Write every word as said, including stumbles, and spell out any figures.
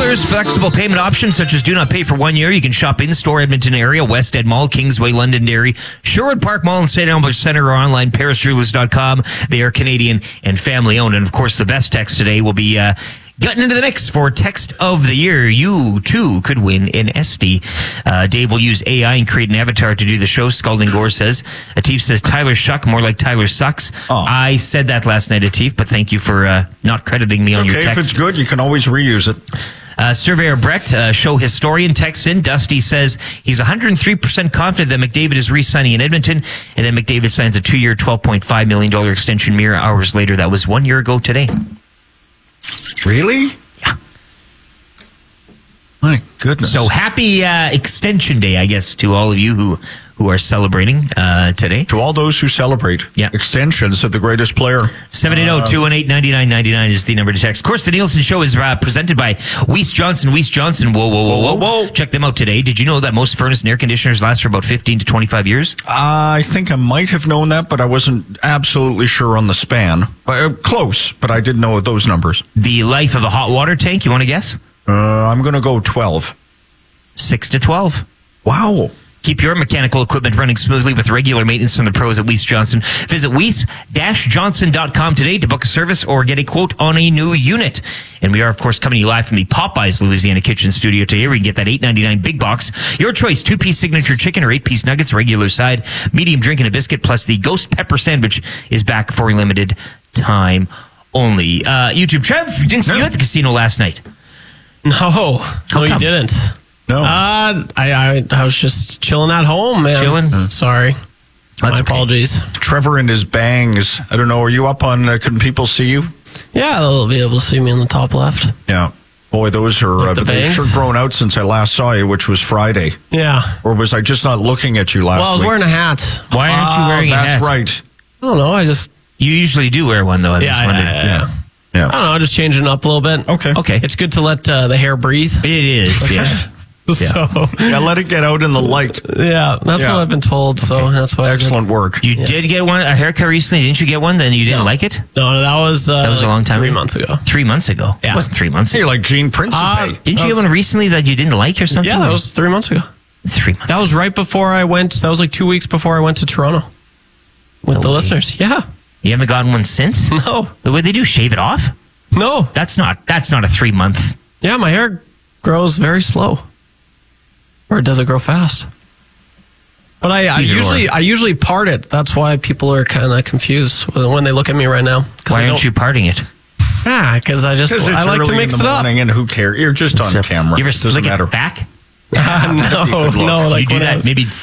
Jewelers, flexible payment options such as do not pay for one year. You can shop in store, Edmonton area, West End Mall, Kingsway, Londonderry, Sherwood Park Mall, and Saint Albert Center, or online, paris jewelers dot com. They are Canadian and family owned. And of course, the best text today will be uh, getting into the mix for Text of the Year. You, too, could win an S D. Uh, Dave will use A I and create an avatar to do the show, Scalding Gore says. Atif says, Tyler Shuck, more like Tyler Sucks. Oh. I said that last night, Atif, but thank you for uh, not crediting me It's on okay your text. if it's good, you can always reuse it. Uh, Surveyor Brecht, uh, show historian, texts in. Dusty says he's one hundred three percent confident that McDavid is re-signing in Edmonton, and then McDavid signs a two-year, twelve point five million dollars extension mere hours later. That was one year ago today. Really? Yeah. My goodness. So happy uh, extension day, I guess, to all of you who, who are celebrating uh, today. To all those who celebrate Yeah. extensions of the greatest player. seven eight zero, two one eight, nine nine nine nine is the number to text. Of course, the Nielsen Show is uh, presented by Weiss Johnson. Weiss Johnson, whoa, whoa, whoa, whoa, whoa. Check them out today. Did you know that most furnace and air conditioners last for about fifteen to twenty-five years? I think I might have known that, but I wasn't absolutely sure on the span. Uh, close, but I didn't know those numbers. The life of a hot water tank, you want to guess? Uh, I'm going to go twelve. six to twelve. Wow. Keep your mechanical equipment running smoothly with regular maintenance from the pros at Weiss Johnson. Visit weiss dash johnson dot com today to book a service or get a quote on a new unit. And we are, of course, coming to you live from the Popeyes Louisiana Kitchen Studio today. We can get that eight ninety-nine big box. Your choice, two-piece signature chicken or eight-piece nuggets, regular side, medium drink and a biscuit, plus the ghost pepper sandwich is back for a limited time only. Uh, YouTube, Trev, didn't see No. you at the casino last night. No, How no, you come? didn't. No. Uh, I, I I was just chilling at home, man. Chilling? Sorry. My okay. apologies. Trevor and his bangs. I don't know. Are you up on, uh, can people see you? Yeah, they'll be able to see me in the top left. Yeah. Boy, those are, Like uh, the but they've bangs? sure grown out since I last saw you, which was Friday. Yeah. Or was I just not looking at you last week? Well, I was wearing a hat. Why aren't you Ah, wearing a that's hat? right. I don't know. I just You usually do wear one, though. I yeah, just yeah, wondered. yeah, yeah. Yeah. I don't know. Just changing it up a little bit. Okay. Okay. It's good to let uh, the hair breathe. It is, yes. So Yeah, let it get out in the light. yeah, that's Yeah. what I've been told. So Okay. that's why. Excellent work. You did get one a haircut recently, didn't you get one? Then you didn't No. like it? No, no, that was uh, That was a like long time Three ago. months ago. Three months ago. Yeah. It wasn't three months Hey, ago. like Gene Principe. Uh, Didn't you get one recently that you didn't like or something? Yeah, that was three months ago. three months. That was right before I went. That was like two weeks before I went to Toronto with No the way. listeners. Yeah. You haven't gotten one since? No. The way they do, shave it off? No. That's not. That's not a three month. Yeah, my hair grows very slow. Or does it grow fast? But I, I Either usually or. I usually part it. That's why people are kind of confused when they look at me right now. 'Cause Why I aren't don't- you parting it? Ah, because I just Because it's I like to early mix in it the up. morning and who cares? You're just on So, camera. You ever Doesn't slick matter. it back? no, good look. no, like you do when I that was- maybe